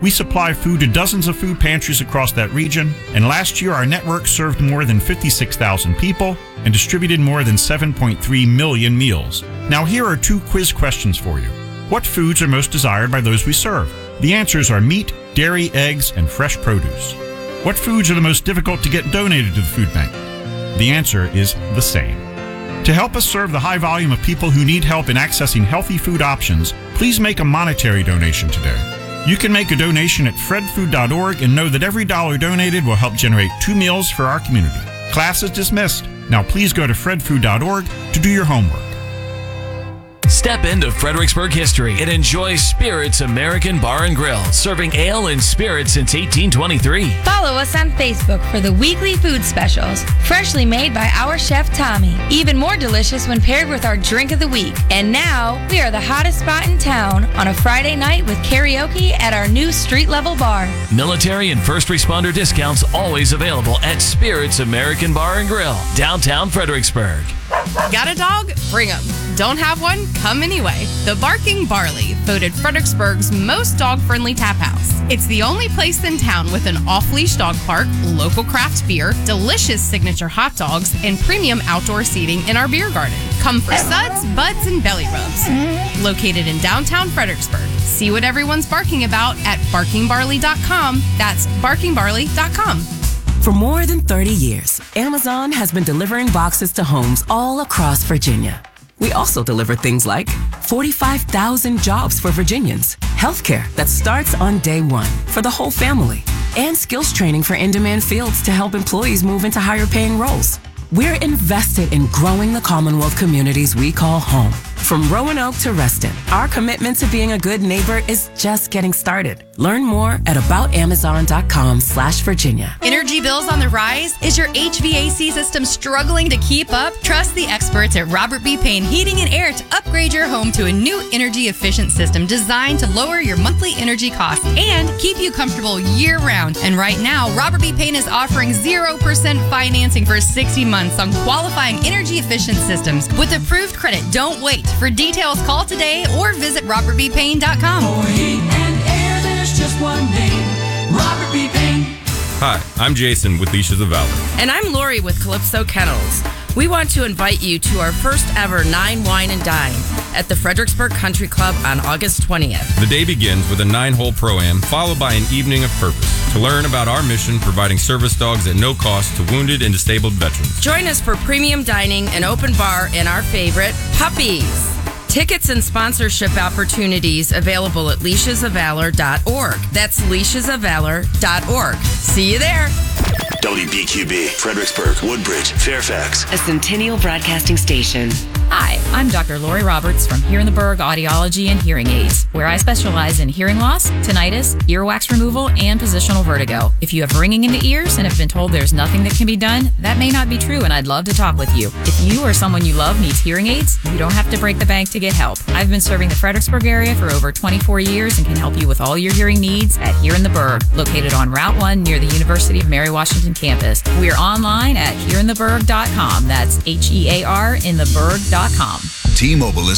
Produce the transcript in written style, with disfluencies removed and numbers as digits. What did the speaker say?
We supply food to dozens of food pantries across that region, and last year our network served more than 56,000 people and distributed more than 7.3 million meals. Now here are 2 quiz questions for you. What foods are most desired by those we serve? The answers are meat, dairy, eggs, and fresh produce. What foods are the most difficult to get donated to the food bank? The answer is the same. To help us serve the high volume of people who need help in accessing healthy food options, please make a monetary donation today. You can make a donation at fredfood.org and know that every dollar donated will help generate 2 meals for our community. Class is dismissed. Now please go to fredfood.org to do your homework. Step into Fredericksburg history and enjoy Spirits American Bar and Grill, serving ale and spirits since 1823. Follow us on Facebook for the weekly food specials, freshly made by our chef Tommy. Even more delicious when paired with our drink of the week. And now, we are the hottest spot in town on a Friday night with karaoke at our new street-level bar. Military and first responder discounts always available at Spirits American Bar and Grill, downtown Fredericksburg. Got a dog? Bring 'em. Don't have one? Come anyway. The Barking Barley, voted Fredericksburg's most dog-friendly tap house. It's the only place in town with an off-leash dog park, local craft beer, delicious signature hot dogs, and premium outdoor seating in our beer garden. Come for suds, buds, and belly rubs. Located in downtown Fredericksburg. See what everyone's barking about at barkingbarley.com. That's barkingbarley.com. For more than 30 years, Amazon has been delivering boxes to homes all across Virginia. We also deliver things like 45,000 jobs for Virginians, healthcare that starts on day 1 for the whole family, and skills training for in-demand fields to help employees move into higher-paying roles. We're invested in growing the Commonwealth communities we call home. From Roanoke to Reston, our commitment to being a good neighbor is just getting started. Learn more at aboutamazon.com/Virginia. Energy bills on the rise? Is your HVAC system struggling to keep up? Trust the experts at Robert B. Payne Heating and Air to upgrade your home to a new energy-efficient system designed to lower your monthly energy costs and keep you comfortable year-round. And right now, Robert B. Payne is offering 0% financing for 60 months on qualifying energy-efficient systems with approved credit. Don't wait. For details, call today or visit robertbpayne.com. For heat and air, there's just one name, Robert B. Payne. Hi, I'm Jason with Leashes of Valor. And I'm Lori with Calypso Kennels. We want to invite you to our first ever 9 Wine and Dine at the Fredericksburg Country Club on August 20th. The day begins with a 9-hole Pro-Am, followed by an evening of purpose. To learn about our mission, providing service dogs at no cost to wounded and disabled veterans. Join us for premium dining, an open bar, and our favorite, puppies. Tickets and sponsorship opportunities available at leashesofvalor.org. That's leashesofvalor.org. See you there. WBQB, Fredericksburg, Woodbridge, Fairfax. A Centennial Broadcasting Station. Hi, I'm Dr. Lori Roberts from Here in the Berg Audiology and Hearing Aids, where I specialize in hearing loss, tinnitus, earwax removal, and positional vertigo. If you have ringing in the ears and have been told there's nothing that can be done, that may not be true, and I'd love to talk with you. If you or someone you love needs hearing aids, you don't have to break the bank to get help. I've been serving the Fredericksburg area for over 24 years and can help you with all your hearing needs at Here in the Berg, located on Route 1 near the University of Mary Washington campus. We're online at hereintheberg.com. That's HEAR in the Berg.com. T-Mobile is